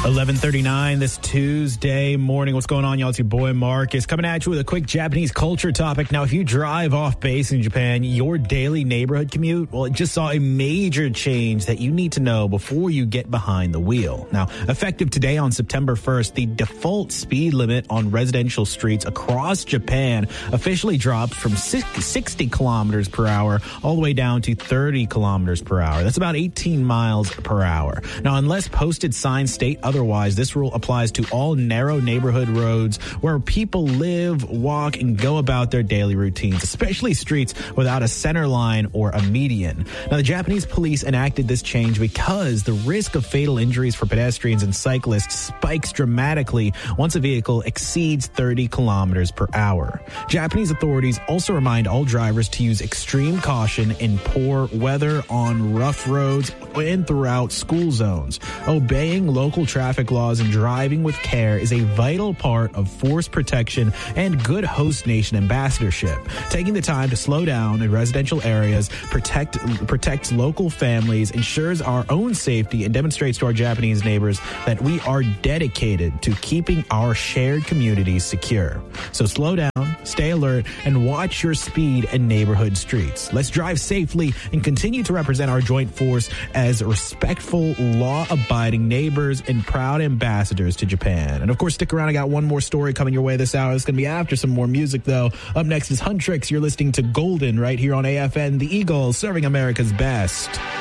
11:39 this Tuesday morning. What's going on, y'all? It's your boy Marcus coming at you with a quick Japanese culture topic. Now, if you drive off base in Japan, your daily neighborhood commute, well, it just saw a major change that you need to know before you get behind the wheel. Now, effective today on September 1st, the default speed limit on residential streets across Japan officially dropped from 60 kilometers per hour all the way down to 30 kilometers per hour. That's about 18 miles per hour. Now, unless posted signs state otherwise, this rule applies to all narrow neighborhood roads where people live, walk, and go about their daily routines, especially streets without a center line or a median. Now, the Japanese police enacted this change because the risk of fatal injuries for pedestrians and cyclists spikes dramatically once a vehicle exceeds 30 kilometers per hour. Japanese authorities also remind all drivers to use extreme caution in poor weather, on rough roads, and throughout school zones. Obeying local traffic laws and driving with care is a vital part of force protection and good host nation ambassadorship. Taking the time to slow down in residential areas protects local families, ensures our own safety, and demonstrates to our Japanese neighbors that we are dedicated to keeping our shared communities secure. So slow down, stay alert, and watch your speed in neighborhood streets. Let's drive safely and continue to represent our joint force as respectful, law-abiding neighbors and proud ambassadors to Japan. And of course, stick around. I got one more story coming your way this hour. It's going to be after some more music, though. Up next is Huntrix. You're listening to Golden right here on AFN, the Eagle, serving America's best.